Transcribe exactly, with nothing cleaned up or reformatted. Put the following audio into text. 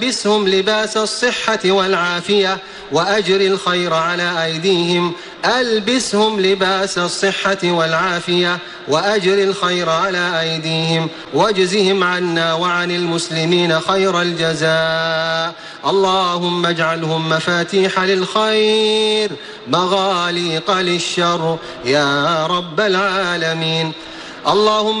ألبسهم لباس الصحة والعافية وأجر الخير على أيديهم ألبسهم لباس الصحة والعافية وأجر الخير على أيديهم واجزهم عنا وعن المسلمين خير الجزاء. اللهم اجعلهم مفاتيح للخير مغاليق للشر يا رب العالمين. اللهم